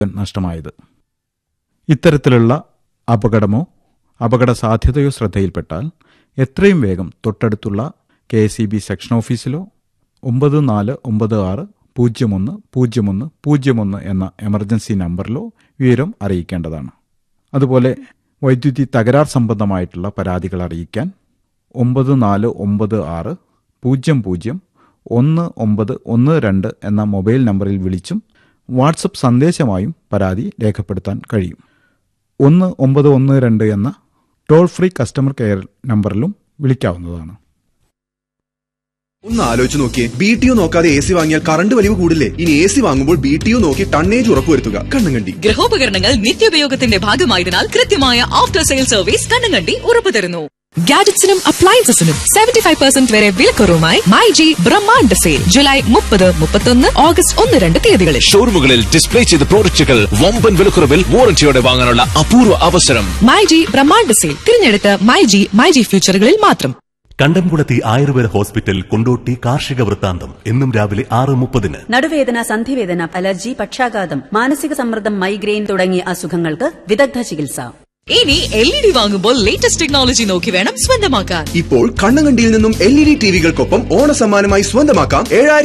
നഷ്ടമായത്. ഇത്തരത്തിലുള്ള അപകടമോ അപകട സാധ്യതയോ ശ്രദ്ധയിൽപ്പെട്ടാൽ എത്രയും വേഗം തൊട്ടടുത്തുള്ള KSEB സെക്ഷൻ ഓഫീസിലോ 9496010101 എന്ന എമർജൻസി നമ്പറിലോ വിവരം അറിയിക്കേണ്ടതാണ്. അതുപോലെ വൈദ്യുതി തകരാർ സംബന്ധമായിട്ടുള്ള പരാതികൾ അറിയിക്കാൻ 9496001912 എന്ന മൊബൈൽ നമ്പറിൽ വിളിച്ചും വാട്സപ്പ് സന്ദേശമായും പരാതി രേഖപ്പെടുത്താൻ കഴിയും. 1912 എന്ന ടോൾ ഫ്രീ കസ്റ്റമർ കെയർ നമ്പറിലും വിളിക്കാവുന്നതാണ്. ഒന്ന് ആലോചിച്ച് നോക്കിയേ, BTO നോക്കാതെ AC വാങ്ങിയാൽ കറണ്ട് വലിവ് കൂടില്ലേ? ഇനി AC വാങ്ങുമ്പോൾ BTO നോക്കി ടണ്ണേജ് ഉറപ്പുവരുത്തുക. കണ്ണങ്കണ്ടി ഗൃഹോപകരണങ്ങൾ നിത്യോപയോഗത്തിന്റെ ഭാഗമായതിനാൽ കൃത്യമായ ആഫ്റ്റർ സെയിൽ സർവീസ് കണ്ണങ്കണ്ടി ഉറപ്പു തരുന്നു. ഗാഡറ്റ്സിനും അപ്ലയൻസസിനും 75% വരെ വിലക്കുറവുമായി മൈജി ബ്രഹ്മാണ്ഡ സെയിൽ ജൂലൈ 30, 31, ഓഗസ്റ്റ് 1-2 തീയതികളിൽ ഷോറൂമുകളിൽ ഡിസ്പ്ലേ ചെയ്ത പ്രോഡക്റ്റുകൾ വമ്പൻ വിലക്കുറവിൽ വാറന്റിയോടെ വാങ്ങാനുള്ള അപൂർവ അവസരം. മൈജി ബ്രഹ്മാണ്ഡ സെയിൽ തിരഞ്ഞെടുത്ത മൈജി ഫ്യൂച്ചറുകളിൽ മാത്രം. കണ്ടംകുളത്തി ആയുർവേദ ഹോസ്പിറ്റൽ കൊണ്ടോട്ടി കാർഷിക വൃത്താന്തം എന്നും രാവിലെ 6:30. നടുവേദന, സന്ധിവേദന, അലർജി, പക്ഷാഘാതം, മാനസിക സമ്മർദ്ദം, മൈഗ്രെയിൻ തുടങ്ങിയ അസുഖങ്ങൾക്ക് വിദഗ്ധ ചികിത്സ. ഇനി LED വാങ്ങുമ്പോൾ ലേറ്റസ്റ്റ് ടെക്നോളജി നോക്കി വേണം സ്വന്തമാക്കാൻ. ഇപ്പോൾ കണ്ണങ്കണ്ടിയിൽ നിന്നും LED ടിവികൾക്കൊപ്പം ഓണസമ്മാനമായി സ്വന്തമാക്കാം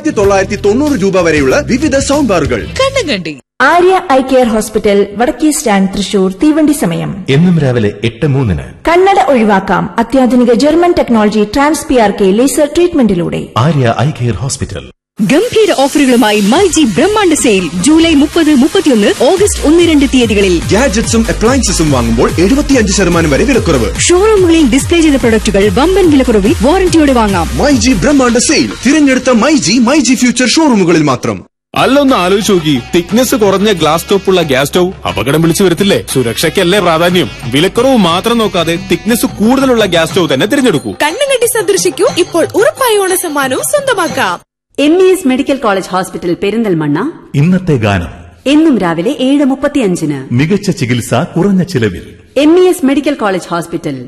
7990 രൂപ വരെയുള്ള വിവിധ സൗണ്ട് ബാറുകൾ. Kannankandi Arya eye care hospital, വടക്കേ സ്റ്റാൻഡ്, തൃശൂർ. തീവണ്ടി സമയം എന്നും രാവിലെ 8:03. കണ്ണട ഒഴിവാക്കാം അത്യാധുനിക German technology TransPRK laser ട്രീറ്റ്മെന്റിലൂടെ. Arya eye care hospital. ഗംഭീര ഓഫറുകളുമായി മൈജി ബ്രഹ്മാണ്ഡ സെയിൽ ജൂലൈ 30, 31, ഓഗസ്റ്റ് 1-2 തീയതികളിൽ. ഗാഡ്ജറ്റ്സും അപ്ലയൻസസും വാങ്ങുമ്പോൾ 75% വരെ വിലക്കുറവ്. ഷോറൂമുകളിൽ ഡിസ്പ്ലേ ചെയ്ത പ്രൊഡക്റ്റുകൾ വമ്പൻ വിലക്കുറവിൽ വാറന്റിയോടെ വാങ്ങാം. മൈജി ബ്രഹ്മാണ്ഡ സെയിൽ തിരഞ്ഞെടുത്ത മൈജി ഫ്യൂച്ചർ ഷോറൂമുകളിൽ മാത്രം. അല്ലൊന്ന് ആലോചിച്ച് നോക്കി, തിക്നെസ് കുറഞ്ഞ ഗ്ലാസ് ടോപ്പുള്ള ഗ്യാസ് സ്റ്റൗ അപകടം വിളിച്ചു വരത്തില്ലേ? സുരക്ഷയ്ക്കല്ലേ പ്രാധാന്യം. വിലക്കുറവ് മാത്രം നോക്കാതെ തിക്നെസ് കൂടുതലുള്ള ഗ്യാസ് സ്റ്റൗ തന്നെ തിരഞ്ഞെടുക്കൂ. കണ്ണങ്കണ്ടി സന്ദർശിക്കൂ. ഇപ്പോൾ ഉറപ്പായ ഓണസമ്മാനവും സ്വന്തമാക്കാം. MES medical college hospital, Perinthalmanna. ഇന്നത്തെ ഗാനം എന്നും രാവിലെ 7:35. മികച്ച ചികിത്സ കുറഞ്ഞ ചിലവിൽ. MES medical college hospital.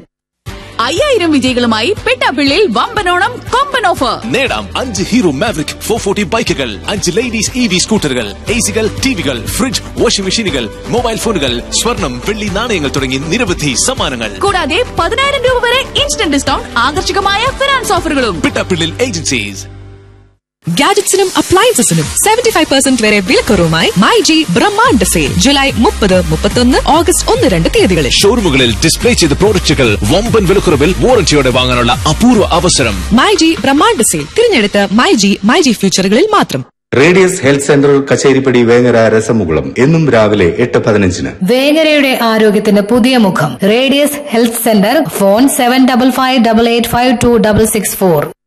5000 വിജയികളുമായി പെട്ടാപ്പിള്ളിയിൽ വമ്പനോണം കൊമ്പൻ ഓഫർ. നേടാം 5 ഹീറോ മാവറിക് 440 ബൈക്കുകൾ, 5 ലേഡീസ് EV സ്കൂട്ടറുകൾ, ACകൾ, TVകൾ, ഫ്രിഡ്ജ്, വാഷിംഗ് മെഷീനുകൾ, മൊബൈൽ ഫോണുകൾ, സ്വർണം, വെള്ളി നാണയങ്ങൾ തുടങ്ങി നിരവധി സമ്മാനങ്ങൾ. കൂടാതെ 10000 രൂപ വരെ ഇൻസ്റ്റന്റ് ഡിസ്കൗണ്ട്, ആകർഷകമായ ഫിനാൻസ് ഓഫറുകളും. പിട്ടാപ്പിള്ളിൽ ഏജൻസീസ്. ഗാഡറ്റ്സിനും അപ്ലയൻസസിനും 75% വരെ വിലക്കുറവുമായി മൈജി ബ്രഹ്മാണ്ഡ സെയിൽ ജൂലൈ 30, 31, ഓഗസ്റ്റ് 1-2 തീയതികളിൽ. ഷോറൂമുകളിൽ ഡിസ്പ്ലേ ചെയ്ത പ്രോഡക്റ്റുകൾ വമ്പൻ വിലക്കുറവിൽ വാറന്റിയോടെ വാങ്ങാനുള്ള അപൂർവ അവസരം. മൈജി ബ്രഹ്മാണ്ഡ സെയിൽ തിരഞ്ഞെടുത്ത മൈജി ഫ്യൂച്ചറുകളിൽ മാത്രം. Radius health centre, Kacheripadi, Vengara, രസമുകുളം എന്നും രാവിലെ 8:15. വേങ്ങരയുടെ ആരോഗ്യത്തിന് പുതിയ മുഖം റേഡിയസ് ഹെൽത്ത് സെന്റർ. ഫോൺ 7558852664.